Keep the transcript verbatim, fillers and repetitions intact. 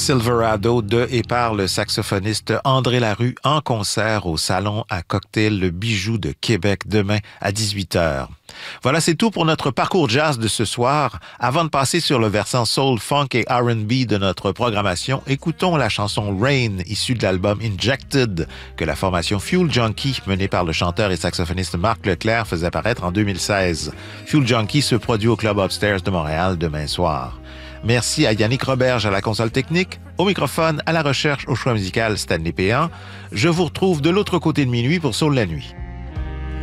Silverado de et par le saxophoniste André Larue en concert au Salon à cocktail Le Bijou de Québec demain à dix-huit heures. Voilà, c'est tout pour notre parcours jazz de ce soir. Avant de passer sur le versant soul, funk et R and B de notre programmation, écoutons la chanson Rain, issue de l'album Injected, que la formation Fuel Junkie, menée par le chanteur et saxophoniste Marc Leclerc, faisait paraître en deux mille seize. Fuel Junkie se produit au Club Upstairs de Montréal demain soir. Merci à Yannick Roberge à la console technique, au microphone, à la recherche, au choix musical Stanley Péan. Je vous retrouve de l'autre côté de minuit pour Soul la nuit.